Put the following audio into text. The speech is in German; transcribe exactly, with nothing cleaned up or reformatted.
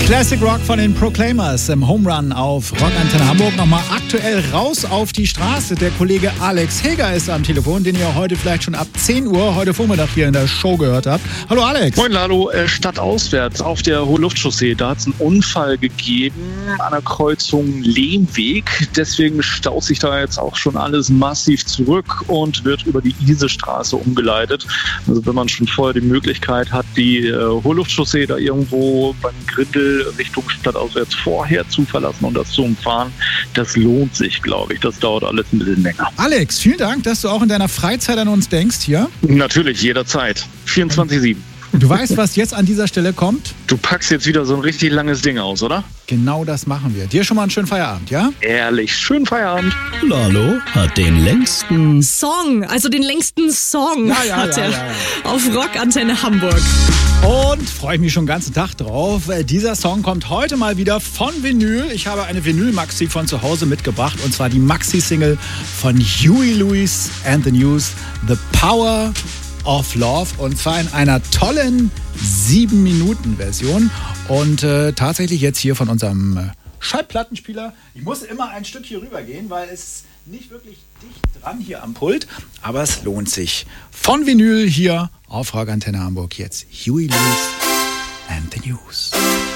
Classic Rock von den Proclaimers im Home Run auf Rockantenne Hamburg. Nochmal aktuell raus auf die Straße. Der Kollege Alex Heger ist am Telefon, den ihr heute vielleicht schon ab zehn Uhr heute Vormittag hier in der Show gehört habt. Hallo Alex. Moin Lalo, äh, stadtauswärts auf der Hohe-Luft-Chaussee. Da hat es einen Unfall gegeben an der Kreuzung Lehmweg. Deswegen staut sich da jetzt auch schon alles massiv zurück und wird über die Isestraße umgeleitet. Also wenn man schon vorher die Möglichkeit hat, die äh, Hohe-Luft-Chaussee da irgendwo beim Grindel Richtung stadtauswärts vorher zu verlassen und das zu umfahren, das lohnt sich, glaube ich. Das dauert alles ein bisschen länger. Alex, vielen Dank, dass du auch in deiner Freizeit an uns denkst hier. Natürlich, jederzeit. vierundzwanzig sieben. Du weißt, was jetzt an dieser Stelle kommt? Du packst jetzt wieder so ein richtig langes Ding aus, oder? Genau das machen wir. Dir schon mal einen schönen Feierabend, ja? Ehrlich, schönen Feierabend. Lalo hat den längsten Song, also den längsten Song Ja, ja, hat ja, er ja, ja. auf Rockantenne Hamburg. Und freue ich mich schon den ganzen Tag drauf. Dieser Song kommt heute mal wieder von Vinyl. Ich habe eine Vinyl-Maxi von zu Hause mitgebracht und zwar die Maxi-Single von Huey Lewis and the News, The Power of Love, und zwar in einer tollen sieben Minuten Version und äh, tatsächlich jetzt hier von unserem äh, Schallplattenspieler. Ich muss immer ein Stück hier rüber gehen, weil es nicht wirklich dicht dran hier am Pult, aber es lohnt sich. Von Vinyl hier auf Rockantenne Hamburg jetzt Huey Lewis and the News.